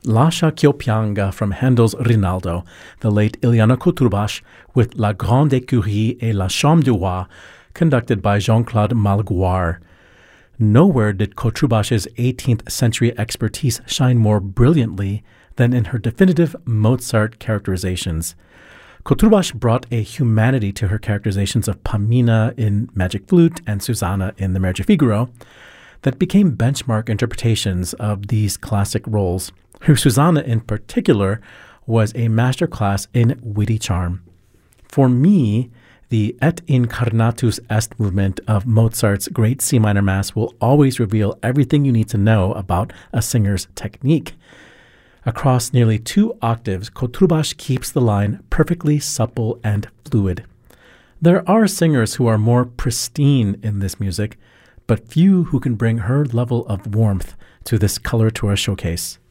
Lascia ch'io pianga from Handel's Rinaldo, the late Ilyana Cotrubas, with La Grande Écurie et La Chambre du Roi, conducted by Jean-Claude Malgoire. Nowhere did Cotrubas's 18th century expertise shine more brilliantly than in her definitive Mozart characterizations. Cotrubas brought a humanity to her characterizations of Pamina in Magic Flute and Susanna in The Marriage of Figaro that became benchmark interpretations of these classic roles. Her Susanna in particular was a masterclass in witty charm. For me, the Et Incarnatus Est movement of Mozart's Great C minor Mass will always reveal everything you need to know about a singer's technique. Across nearly 2 octaves, Cotrubas keeps the line perfectly supple and fluid. There are singers who are more pristine in this music, but few who can bring her level of warmth to this coloratura showcase.